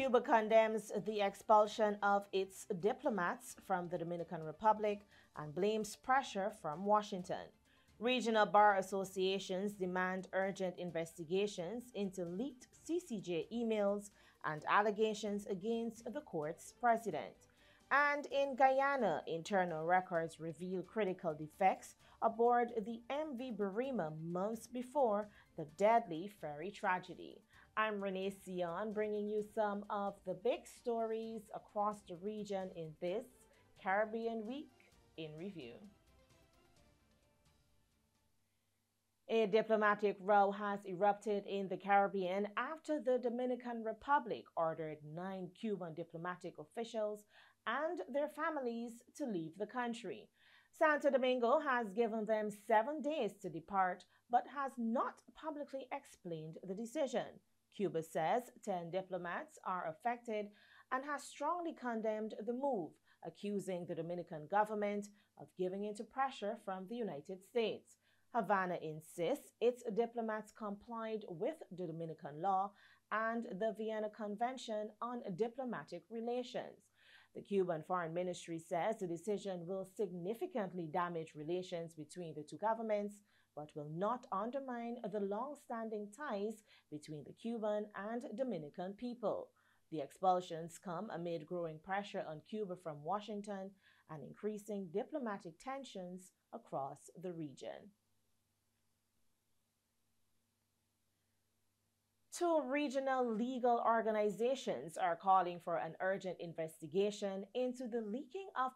Cuba condemns the expulsion of its diplomats from the Dominican Republic and blames pressure from Washington. Regional bar associations demand urgent investigations into leaked CCJ emails and allegations against the court's president. And in Guyana, internal records reveal critical defects aboard the MV Burima months before the deadly ferry tragedy. I'm Renee Sion, bringing you some of the big stories across the region in this Caribbean Week in Review. A diplomatic row has erupted in the Caribbean after the Dominican Republic ordered 9 Cuban diplomatic officials and their families to leave the country. Santo Domingo has given them 7 days to depart, but has not publicly explained the decision. Cuba says 10 diplomats are affected and has strongly condemned the move, accusing the Dominican government of giving into pressure from the United States. Havana insists its diplomats complied with the Dominican law and the Vienna Convention on Diplomatic Relations. The Cuban Foreign Ministry says the decision will significantly damage relations between the two governments, but will not undermine the long-standing ties between the Cuban and Dominican people. The expulsions come amid growing pressure on Cuba from Washington and increasing diplomatic tensions across the region. Two regional legal organizations are calling for an urgent investigation into the leaking of